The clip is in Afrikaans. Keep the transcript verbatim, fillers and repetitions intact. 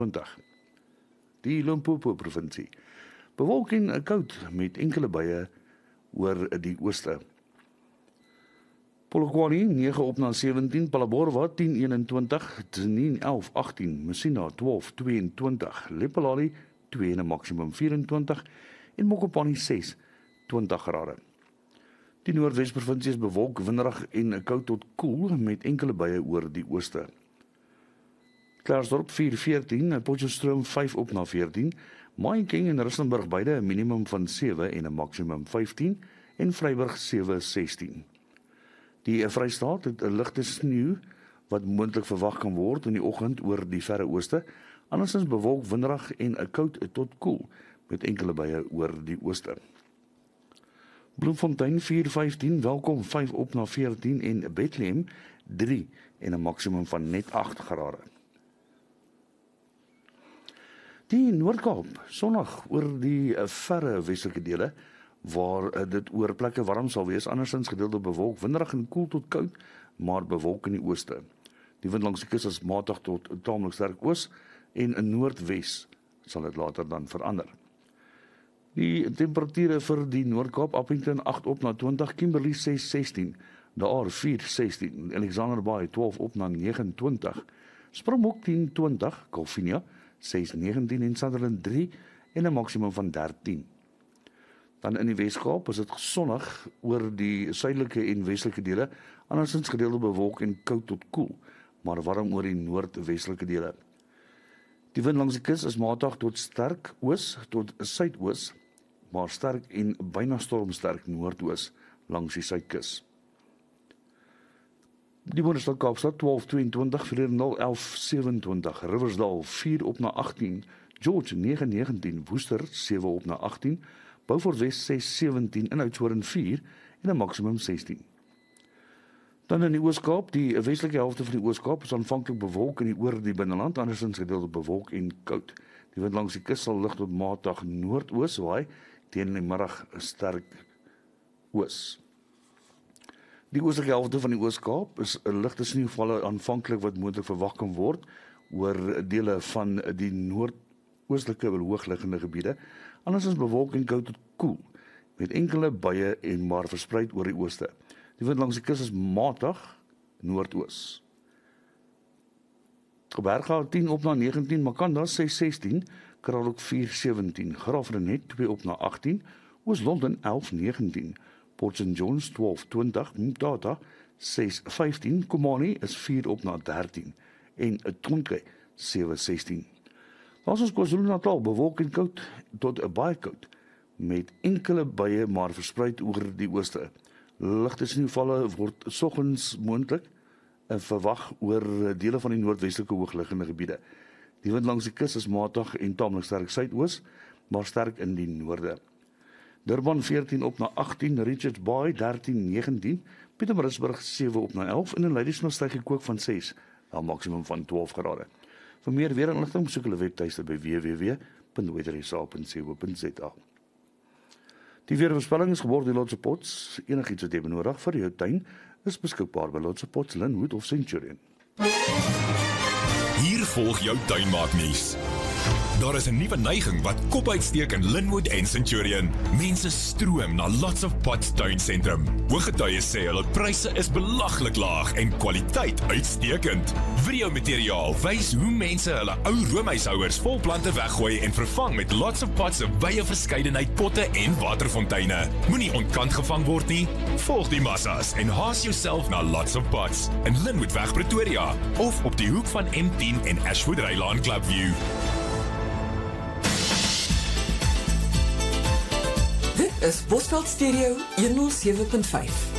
twintig. Die Limpopo provinsie. Bewolking en koud met enkele buie oor die ooste. Polokwane nege op na sewentien, Phalaborwa tien eenentwintig, Tzaneen elf agttien, Messina twaalf tweeëntwintig, Lephalale twee en 'n maksimum vyf-en-twintig en Mokopane ses, twintig grade. Die Noordwes-provinsie is bewolk, winderig en koud tot koel met enkele buie oor die ooste. Klarsdorp vier veertien, Potchefstroom vyf op na veertien, Mahikeng en Rustenburg beide 'n minimum van sewe en 'n maksimum vyftien en Vryburg sewe sestien. Die Vrystaat het 'n ligte sneeu wat moontlik verwag kan word in die oggend oor die verre ooste, andersins bewolk, winderig en 'n koud tot koel met enkele buie oor die ooste. Bloemfontein vier vyftien, Welkom vyf op na veertien en Bethlehem drie en 'n maksimum van net agt grade. Die Noord-Kaap, sonnig oor die verre westelike dele, waar dit oor plekke warm sal wees, andersins gedeeltelik bewolk, winderig en koel tot koud, maar bewolk in die ooste. Die wind langs die kus is matig tot taamlik sterk oos en in noordwes sal dit later dan verander. Die temperature vir die Noord-Kaap, Appington agt op na twintig, Kimberley ses sestien, Daar vier sestien, Alexander Bay twaalf op na negenentwintig, Springbok tien twintig, Calvinia ses negentien en Sutherland drie en 'n maksimum van dertien. Dan in die Wes-Kaap is dit sonnig oor die suidelike en westelike dele, andersins gedeeltelik bewolk en koud tot koel, maar warm oor die noordwestelike dele. Die wind langs die kus is matig tot sterk oos tot suidoos, maar sterk en byna stormsterk noordoos langs die suidkus. Die Woonstad Kaapstad twaalf tweeëntwintig, Vredendal elf sewentwintig, Riversdal vier op na agttien, George nege negentien, Woester sewe op na agttien, Beaufort Wes ses sewentien en Oudtshoorn vier en 'n maksimum sestien. Dan in die Oos-Kaap, die westelike helfte van die Oos-Kaap is aanvanklik bewolk in die oor die binneland, andersins gedeeltelik bewolk en koud. Die wind langs die kus sal lig tot matig noordoos waai, teen die middag sterk oos. Die oostelike helfte van die Oos-Kaap is 'n ligte sneeuvalle aanvanklik wat moontlik verwag kan word oor dele van die noordoostelike hoogliggende gebiede. Andersins bewolk en koud tot koel met enkele buie en maar verspreid oor die ooste. Die wind langs die kus is matig noordoos. Gbergha tien op na negentien, Makanda ses sestien, Kralok vier sewentien, Graafrenet twee op na agttien, Oos-London elf negentien, Port Saint Johns twaalf twintig, Mtata ses vyftien, Komani is vier op na dertien en Tonke sewe sestien. Ons is KwaZulu-Natal bewolk en koud tot 'n baie koud met enkele buie maar verspreid oor die ooste. Ligte sneeuvalle word soggens moontlik en verwag oor dele van die noordwestelike hoogliggende gebiede. Die wind langs die kus is matig en taamlik sterk suidoos, maar sterk in die noorde. Durban veertien op na agttien, Richards Bay dertien negentien, Pietermaritzburg sewe op na elf en in Ladysmith styg die kook van ses na 'n maksimum van twaalf grade. Vir meer weerinligting besoek hulle webtuiste by w w w punt weatherisa punt co punt z a. Die weervoorspelling is geborg deur Lotse Pots. Enigiets wat jy benodig vir jou tuin is beskikbaar by Lotse Pots, Linwood of Centurion. Hier volg jou tuinmaaknuus. Daar is 'n nuwe neiging wat kop uitsteek in Linwood en Centurion. Mense stroom na Lots of Pots tuinsentrum. Hooggetuies sê hulle pryse is belaglik laag en kwaliteit uitstekend. Videomateriaal wys hoe mense hulle ou roomhuishouers vol plante weggooi en vervang met Lots of Pots se wye verskeidenheid potte en waterfonteine. Moenie ontkant gevang word nie. Volg die massas en haas jouself na Lots of Pots in Linwoodweg Pretoria of op die hoek van M tien en Ashwood Rylaan Clubview. Dit is Bosveld Stereo honderd sewe punt vyf.